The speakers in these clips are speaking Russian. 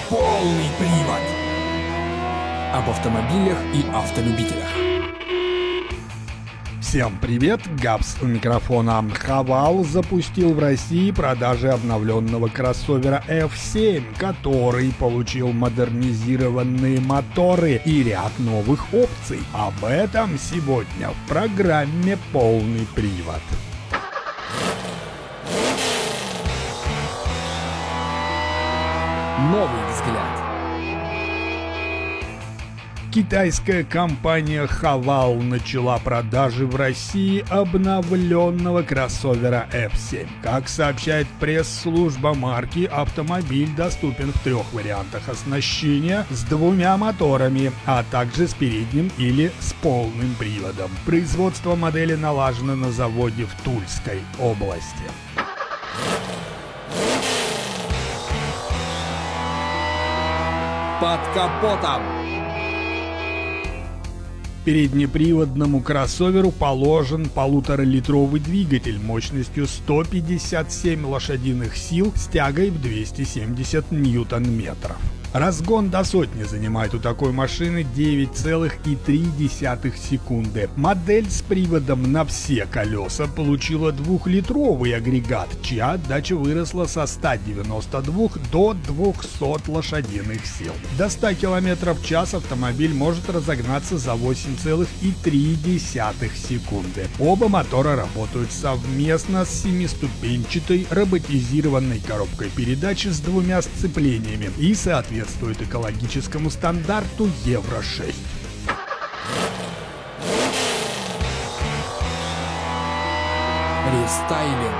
Полный привод. Об автомобилях и автолюбителях. Всем привет! Габс у микрофона. Haval запустил в России продажи обновленного кроссовера F7, который получил модернизированные моторы и ряд новых опций. Об этом сегодня в программе «Полный привод». Новый взгляд. Китайская компания Haval начала продажи в России обновленного кроссовера F7. Как сообщает пресс-служба марки, автомобиль доступен в 3 вариантах оснащения с 2 моторами, а также с передним или с полным приводом. Производство модели налажено на заводе в Тульской области. Под капотом. Переднеприводному кроссоверу положен 1,5-литровый двигатель мощностью 157 лошадиных сил с тягой в 270 ньютон-метров. Разгон до сотни занимает у такой машины 9,3 секунды. Модель с приводом на все колеса получила 2-литровый агрегат, чья отдача выросла со 192 до 200 лошадиных сил. До 100 км в час автомобиль может разогнаться за 8,3 секунды. Оба мотора работают совместно с 7-ступенчатой роботизированной коробкой передач с 2 сцеплениями и, соответствует экологическому стандарту Евро-6. Рестайлинг.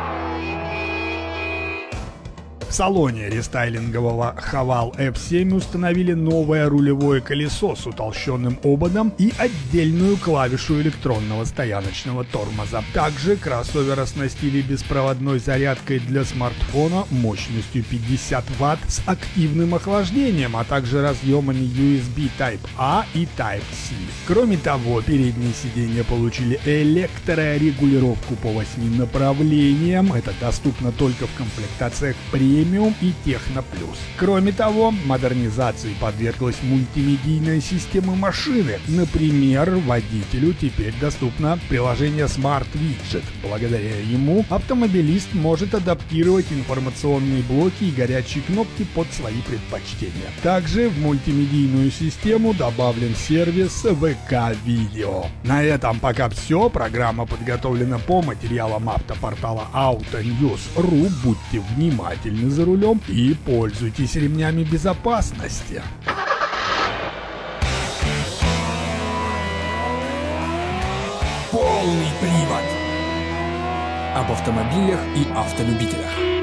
В салоне рестайлингового Haval F7 установили новое рулевое колесо с утолщенным ободом и отдельную клавишу электронного стояночного тормоза. Также кроссовер оснастили беспроводной зарядкой для смартфона мощностью 50 Вт с активным охлаждением, а также разъемами USB Type-A и Type-C. Кроме того, передние сиденья получили электрорегулировку по 8 направлениям. Это доступно только в комплектациях премиум и Техно Плюс. Кроме того, модернизации подверглась мультимедийная система машины. Например, водителю теперь доступно приложение Smart Widget. Благодаря ему автомобилист может адаптировать информационные блоки и горячие кнопки под свои предпочтения. Также в мультимедийную систему добавлен сервис ВК-видео. На этом пока все. Программа подготовлена по материалам автопортала Autonews.ru. Будьте внимательны за рулем и пользуйтесь ремнями безопасности. Полный привод. Об автомобилях и автолюбителях.